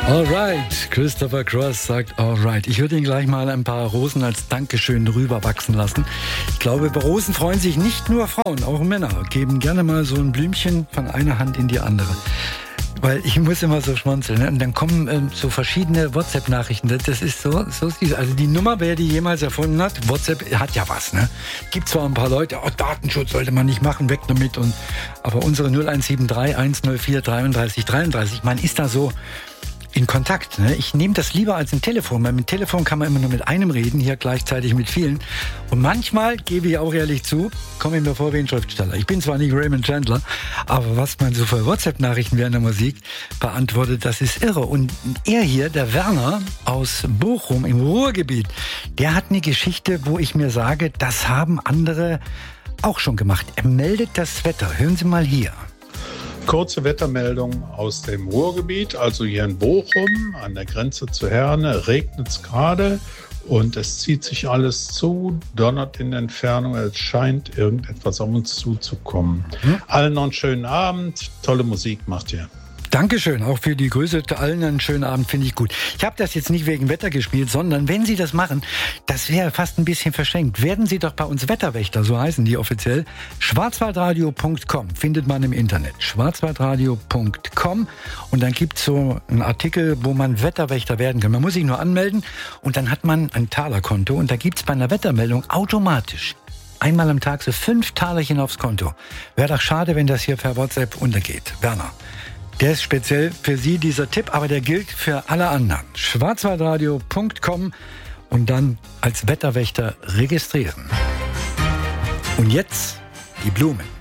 Alright, Christopher Cross sagt alright. Ich würde ihn gleich mal ein paar Rosen als Dankeschön rüberwachsen lassen. Ich glaube, bei Rosen freuen sich nicht nur Frauen, auch Männer. Geben gerne mal so ein Blümchen von einer Hand in die andere. Weil ich muss immer so schmunzeln. Ne? Und dann kommen so verschiedene WhatsApp-Nachrichten. Das ist so süß. Also die Nummer, wer die jemals erfunden hat, WhatsApp hat ja was. Ne? Gibt zwar ein paar Leute, Datenschutz sollte man nicht machen, weg damit. Aber unsere 0173 104 33 33, man ist da so in Kontakt. Ne? Ich nehme das lieber als ein Telefon, weil mit Telefon kann man immer nur mit einem reden, hier gleichzeitig mit vielen. Und manchmal, gebe ich auch ehrlich zu, komme ich mir vor wie ein Schriftsteller. Ich bin zwar nicht Raymond Chandler, aber was man so für WhatsApp-Nachrichten während der Musik beantwortet, das ist irre. Und er hier, der Werner aus Bochum im Ruhrgebiet, der hat eine Geschichte, wo ich mir sage, das haben andere auch schon gemacht. Er meldet das Wetter. Hören Sie mal hier. Kurze Wettermeldung aus dem Ruhrgebiet, also hier in Bochum, an der Grenze zu Herne, regnet es gerade und es zieht sich alles zu, donnert in der Entfernung, es scheint irgendetwas auf uns zuzukommen. Allen noch einen schönen Abend, tolle Musik macht ihr. Dankeschön, auch für die Grüße. Allen einen schönen Abend, finde ich gut. Ich habe das jetzt nicht wegen Wetter gespielt, sondern wenn Sie das machen, das wäre fast ein bisschen verschenkt. Werden Sie doch bei uns Wetterwächter, so heißen die offiziell. Schwarzwaldradio.com findet man im Internet. Schwarzwaldradio.com und dann gibt es so einen Artikel, wo man Wetterwächter werden kann. Man muss sich nur anmelden und dann hat man ein Talerkonto und da gibt es bei einer Wettermeldung automatisch einmal am Tag so 5 Talerchen aufs Konto. Wäre doch schade, wenn das hier per WhatsApp untergeht. Werner. Der ist speziell für Sie, dieser Tipp, aber der gilt für alle anderen. Schwarzwaldradio.com und dann als Wetterwächter registrieren. Und jetzt die Blumen.